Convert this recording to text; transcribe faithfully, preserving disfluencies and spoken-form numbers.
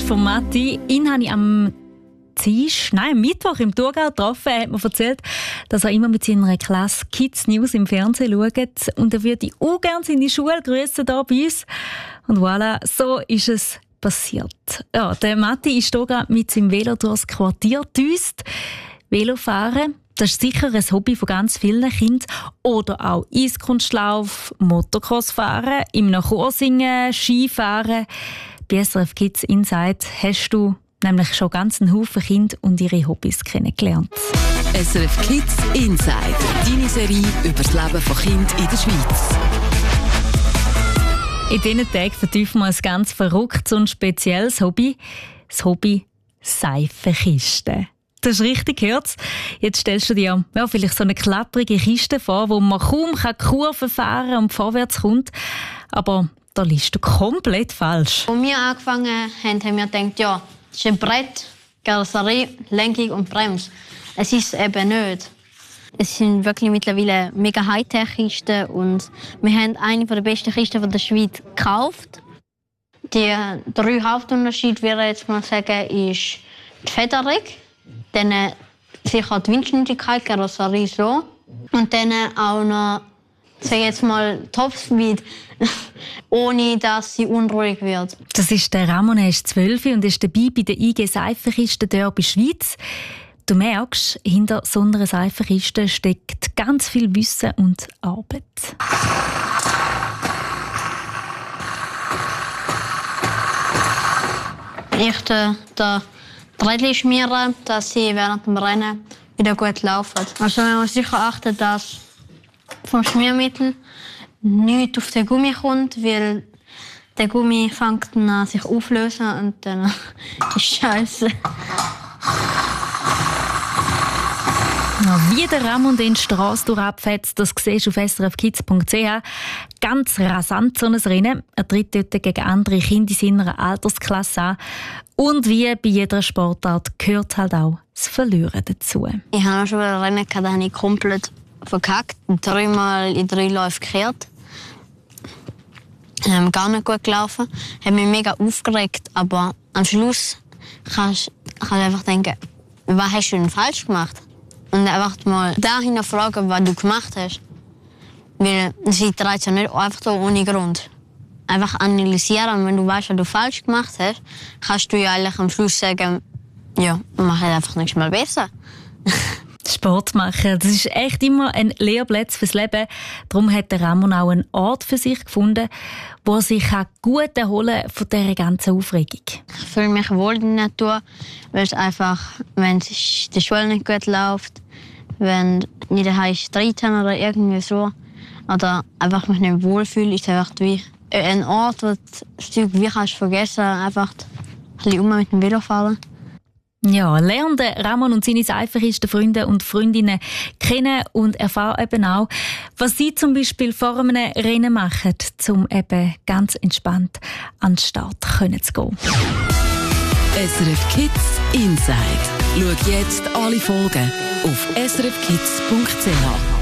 von Matti. Ihn habe ich am Dienstag, nein, am Mittwoch im Thurgau getroffen. Er hat mir erzählt, dass er immer mit seiner Klasse Kids News im Fernsehen schaut. Und er würde auch gerne seine Schule grüßen hier bei uns. Und voilà, so ist es passiert. Ja, der Matti ist hier gerade mit seinem Velo durchs Quartier düst. Velofahren, das ist sicher ein Hobby von ganz vielen Kindern. Oder auch Eiskunstlauf, Motocross-Fahren, im Chor singen, Skifahren. Bei S R F Kids Inside hast du nämlich schon ganz einen Haufen Kinder und ihre Hobbys kennengelernt. S R F Kids Inside, deine Serie über das Leben von Kindern in der Schweiz. In diesen Tagen vertiefen wir ein ganz verrücktes und spezielles Hobby. Das Hobby Seifenkisten. Das ist richtig, hört's. Jetzt stellst du dir ja, vielleicht so eine klapprige Kiste vor, wo man kaum Kurven fahren und vorwärts kommt. Aber da liegst du komplett falsch. Als wir angefangen haben, haben wir gedacht, ja, es ist ein Brett, Karosserie, Lenkung und Bremse. Es ist es eben nicht. Es sind wirklich mittlerweile mega Hightech-Kisten und wir haben eine der besten Kisten der Schweiz gekauft. Die drei Hauptunterschiede, würde ich jetzt mal sagen, ist die Federung, dann sicher die Windschnittigkeit, Karosserie so und dann auch noch, sag jetzt mal, Topspeed, ohne dass sie unruhig wird. Das ist der Ramon, er ist zwölf und ist dabei bei der I G Seifenkisten Derby Schweiz. Du merkst, hinter so einer Seifenkiste steckt ganz viel Wissen und Arbeit. Ich tue da Rädchen schmieren, dass sie während dem Rennen wieder gut laufen. Also man muss sicher achten, dass vom Schmiermittel nichts auf den Gummi kommt, weil der Gummi fängt dann an sich auflösen und dann ist Scheiße. Ja, wie der Ramon den Strasse durchabfetzt, das siehst du auf s r f kids punkt c h. Ganz rasant so ein Rennen. Er tritt dort gegen andere Kinder in seiner Altersklasse an. Und wie bei jeder Sportart gehört halt auch das Verlieren dazu. Ich habe schon ein Rennen gehabt, da habe ich komplett verkackt. Dreimal in drei Läufen gekehrt. Ähm, gar nicht gut gelaufen. Ich habe mich mega aufgeregt. Aber am Schluss kannst du einfach denken, was hast du denn falsch gemacht? Und einfach mal dahin fragen, was du gemacht hast. Weil sie dreht ja nicht einfach so ohne Grund. Einfach analysieren. Und wenn du weißt, was du falsch gemacht hast, kannst du ja eigentlich am Schluss sagen, ja, mach halt einfach nächstes Mal besser. Sport machen, das ist echt immer ein Lehrplatz fürs Leben. Darum hat der Ramon auch einen Ort für sich gefunden, wo er sich gut erholen kann von dieser ganzen Aufregung. Ich fühle mich wohl in der Natur, weil es einfach, wenn es die Schule nicht gut läuft, wenn ich daheim Streit habe oder irgendwie so, oder einfach mich nicht wohlfühle, ist es einfach wie ein Ort, wo du das Zeug wie kannst vergessen, einfach ein bisschen um mit dem Velo fahren. Ja, lernen Ramon und seine Seifenkisten-Freunde und Freundinnen kennen und erfahren eben auch, was sie zum Beispiel vor einem Rennen machen, um eben ganz entspannt an den Start zu gehen. S R F Kids Inside. Schau jetzt alle Folgen auf s r f kids punkt c h.